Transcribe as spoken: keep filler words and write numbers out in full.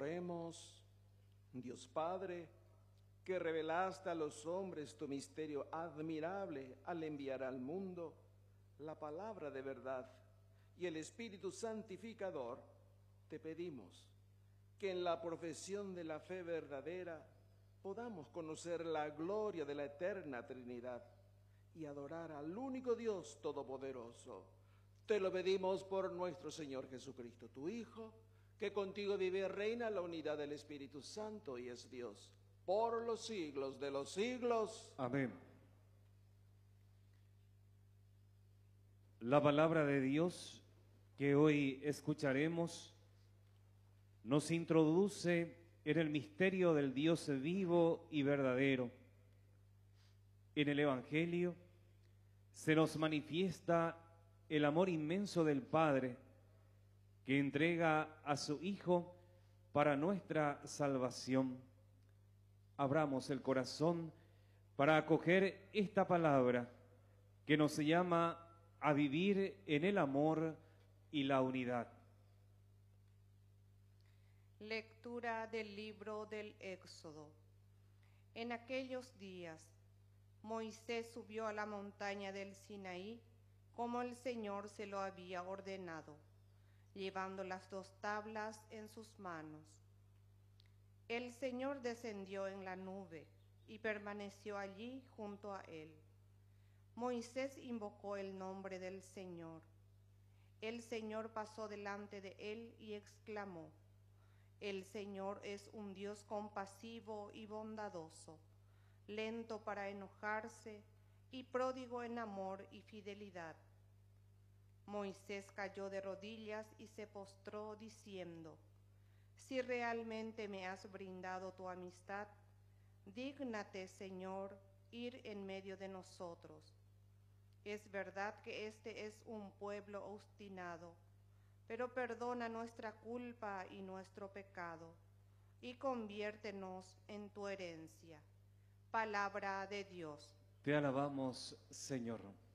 Oremos. Dios Padre, que revelaste a los hombres tu misterio admirable al enviar al mundo la palabra de verdad y el Espíritu Santificador, te pedimos que en la profesión de la fe verdadera podamos conocer la gloria de la eterna Trinidad y adorar al único Dios Todopoderoso. Te lo pedimos por nuestro Señor Jesucristo, tu Hijo, que contigo vive y reina la unidad del Espíritu Santo y es Dios, por los siglos de los siglos. Amén. La palabra de Dios que hoy escucharemos nos introduce en el misterio del Dios vivo y verdadero. En el Evangelio se nos manifiesta el amor inmenso del Padre que entrega a su Hijo para nuestra salvación. Abramos el corazón para acoger esta palabra que nos llama a vivir en el amor y la unidad. Lectura del libro del Éxodo. En aquellos días, Moisés subió a la montaña del Sinaí, como el Señor se lo había ordenado, llevando las dos tablas en sus manos. El Señor descendió en la nube y permaneció allí junto a él. Moisés invocó el nombre del Señor. El Señor pasó delante de él y exclamó: El Señor es un Dios compasivo y bondadoso, lento para enojarse y pródigo en amor y fidelidad. Moisés cayó de rodillas y se postró diciendo: Si realmente me has brindado tu amistad, dígnate, Señor, ir en medio de nosotros. Es verdad que este es un pueblo obstinado, pero perdona nuestra culpa y nuestro pecado, y conviértenos en tu herencia. Palabra de Dios. Te alabamos, Señor.